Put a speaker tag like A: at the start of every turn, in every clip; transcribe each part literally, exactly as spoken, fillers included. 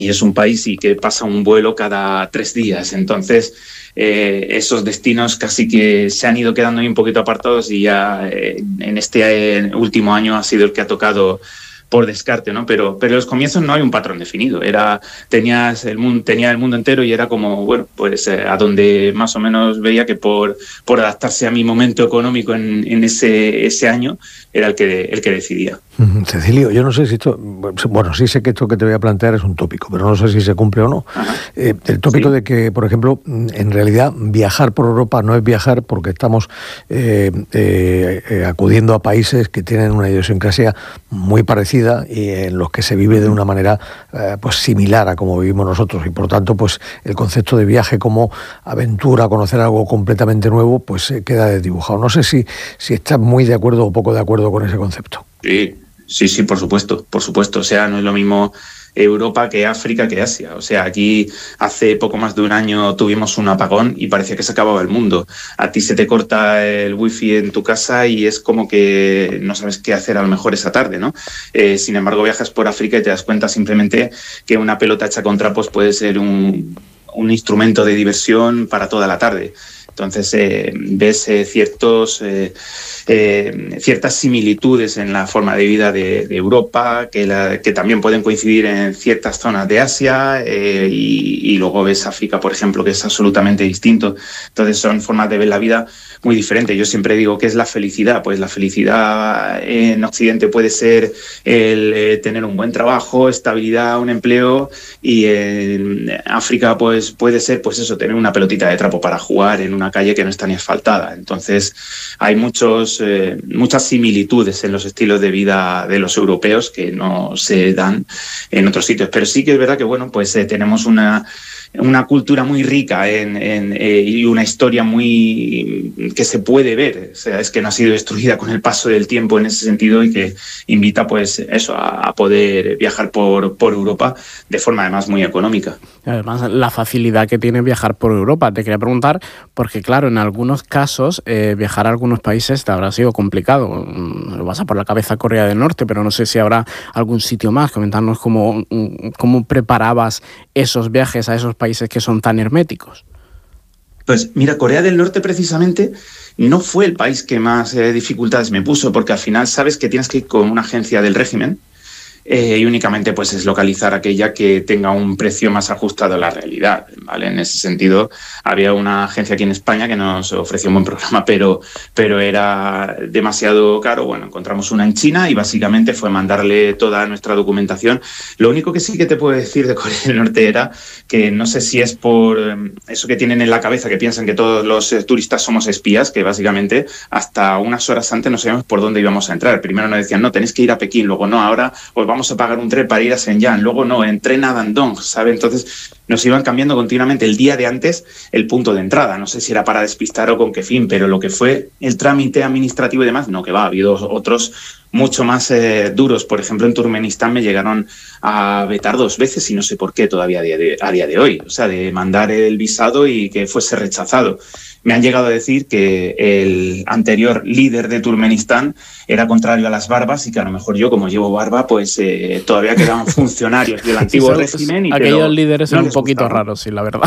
A: y es un país y que pasa un vuelo cada tres días. Entonces, eh, esos destinos casi que se han ido quedando un poquito apartados y ya eh, en este eh, último año ha sido el que ha tocado por descarte, ¿no? Pero, pero en los comienzos no hay un patrón definido. Era, tenías el mundo, tenía el mundo entero y era como, bueno, pues eh, a donde más o menos veía que por, por adaptarse a mi momento económico en, en ese, ese año era el que, el que decidía.
B: Cecilio, yo no sé si esto, bueno, sí sé que esto que te voy a plantear es un tópico, pero no sé si se cumple o no. Eh, el tópico ¿Sí? de que, por ejemplo, en realidad viajar por Europa no es viajar porque estamos eh, eh, eh, acudiendo a países que tienen una idiosincrasia muy parecida y en los que se vive de una manera eh, pues similar a como vivimos nosotros, y por tanto pues el concepto de viaje como aventura, conocer algo completamente nuevo, pues eh, queda desdibujado. No sé si, si estás muy de acuerdo o poco de acuerdo con ese concepto.
A: Sí. Sí, sí, por supuesto, por supuesto. O sea, no es lo mismo Europa que África que Asia. O sea, aquí hace poco más de un año tuvimos un apagón y parecía que se acababa el mundo. A ti se te corta el wifi en tu casa y es como que no sabes qué hacer a lo mejor esa tarde, ¿no? Eh, sin embargo, viajas por África y te das cuenta simplemente que una pelota hecha con trapos puede ser un, un instrumento de diversión para toda la tarde. Entonces eh, ves eh, ciertos, eh, eh, ciertas similitudes en la forma de vida de, de Europa, que, la, que también pueden coincidir en ciertas zonas de Asia, eh, y, y luego ves África, por ejemplo, que es absolutamente distinto. Entonces son formas de ver la vida muy diferentes. Yo siempre digo, ¿qué es la felicidad? Pues la felicidad en Occidente puede ser el eh, tener un buen trabajo, estabilidad, un empleo, y en África pues puede ser pues eso, tener una pelotita de trapo para jugar en una calle que no está ni asfaltada. Entonces hay muchos, eh, muchas similitudes en los estilos de vida de los europeos que no se dan en otros sitios. Pero sí que es verdad que bueno, pues eh, tenemos una una cultura muy rica en, en, eh, y una historia muy que se puede ver, o sea, es que no ha sido destruida con el paso del tiempo en ese sentido, y que invita pues eso a, a poder viajar por, por Europa de forma además muy económica.
C: Además, la facilidad que tiene viajar por Europa. Te quería preguntar, porque claro, en algunos casos eh, viajar a algunos países te habrá sido complicado. Lo pasa por la cabeza Corea del Norte, pero no sé si habrá algún sitio más. Comentarnos cómo, cómo preparabas esos viajes a esos países que son tan herméticos.
A: Pues mira, Corea del Norte precisamente no fue el país que más eh, dificultades me puso, porque al final sabes que tienes que ir con una agencia del régimen, eh, y únicamente pues es localizar aquella que tenga un precio más ajustado a la realidad, ¿vale? En ese sentido había una agencia aquí en España que nos ofreció un buen programa, pero, pero era demasiado caro. Bueno, encontramos una en China y básicamente fue mandarle toda nuestra documentación. Lo único que sí que te puedo decir de Corea del Norte era que no sé si es por eso que tienen en la cabeza, que piensan que todos los eh, turistas somos espías, que básicamente hasta unas horas antes no sabíamos por dónde íbamos a entrar. Primero nos decían, no, tenéis que ir a Pekín, luego no, ahora os vamos a pagar un tren para ir a Shenyang, luego no, en tren a Dandong, ¿sabe? Entonces nos iban cambiando continuamente el día de antes el punto de entrada. No sé si era para despistar o con qué fin, pero lo que fue el trámite administrativo y demás, no, que va, ha habido otros mucho más eh, duros. Por ejemplo, en Turkmenistán me llegaron a vetar dos veces y no sé por qué todavía a día de, a día de hoy. O sea, de mandar el visado y que fuese rechazado. Me han llegado a decir que el anterior líder de Turkmenistán era contrario a las barbas y que a lo mejor yo, como llevo barba, pues eh, todavía quedaban funcionarios del antiguo sí, régimen. Y
C: aquellos
A: lo,
C: líderes
A: no
C: son un poquito gustaba. raros, sí, la verdad.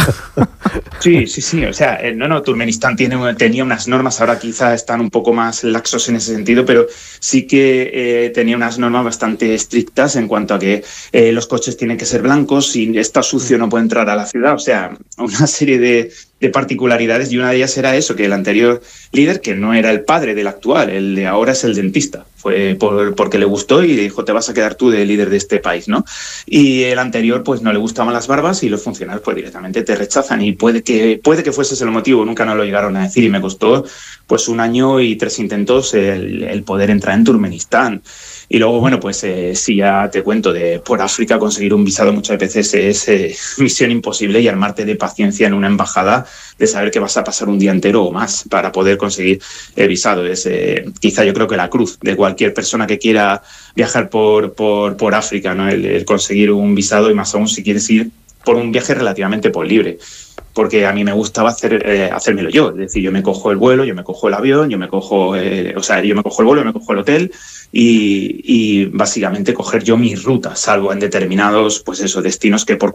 A: Sí, sí, sí. O sea, eh, no, no, Turkmenistán tiene, tenía unas normas, ahora quizá están un poco más laxos en ese sentido, pero sí que eh, tenía unas normas bastante estrictas en cuanto a que eh, los coches tienen que ser blancos, si está sucio no puede entrar a la ciudad. O sea, una serie de, de particularidades, y una de ellas era eso, que el anterior líder, que no era el padre del actual, el de ahora es el dentista, fue por, porque le gustó y dijo, te vas a quedar tú de líder de este país, ¿no? Y el anterior pues no le gustaban las barbas y los funcionarios pues directamente te rechazan, y puede que, puede que fuese ese el motivo, nunca nos lo llegaron a decir, y me costó pues un año y tres intentos el, el poder entrar en Turkmenistán. Y luego, bueno, pues eh, sí, ya te cuento, de por África conseguir un visado muchas veces es eh, misión imposible, y armarte de paciencia en una embajada de saber que vas a pasar un día entero o más para poder conseguir el visado. Es eh, quizá yo creo que la cruz de cualquier persona que quiera viajar por, por, por África, ¿no? El, el conseguir un visado, y más aún si quieres ir por un viaje relativamente por libre. porque a mí me gustaba hacer, eh, hacérmelo yo. Es decir, yo me cojo el vuelo, yo me cojo el avión, yo me cojo, eh, o sea, yo me cojo el vuelo, yo me cojo el hotel y, y básicamente coger yo mi ruta, salvo en determinados, pues eso, destinos que por